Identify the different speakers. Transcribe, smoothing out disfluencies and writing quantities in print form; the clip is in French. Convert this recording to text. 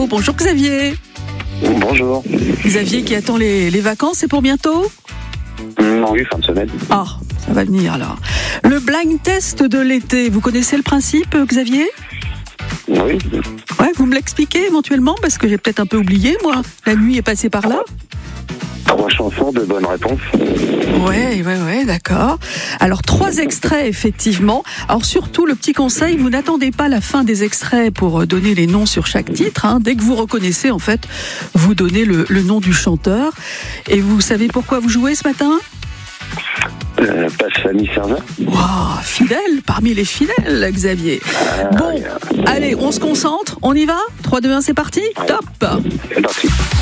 Speaker 1: Bordeaux. Bonjour Xavier.
Speaker 2: Bonjour.
Speaker 1: Xavier qui attend les vacances, c'est pour bientôt ?
Speaker 2: Oui, fin de semaine.
Speaker 1: Ah, ça va venir alors. Le blind test de l'été, vous connaissez le principe, Xavier ?
Speaker 2: Oui.
Speaker 1: Ouais, vous me l'expliquez éventuellement, parce que j'ai peut-être un peu oublié, moi. La nuit est passée par là.
Speaker 2: 3 chansons, de bonnes réponses.
Speaker 1: Ouais, d'accord. Alors, 3 extraits, effectivement. Alors, surtout, le petit conseil, vous n'attendez pas la fin des extraits pour donner les noms sur chaque titre. Dès que vous reconnaissez, en fait, vous donnez le nom du chanteur. Et vous savez pourquoi vous jouez ce matin ?
Speaker 2: Passe famille Serveur.
Speaker 1: Wow, fidèle, parmi les fidèles, Xavier. Bon, allez, on se concentre, on y va ? 3, 2, 1, c'est parti ? Top !
Speaker 2: C'est parti.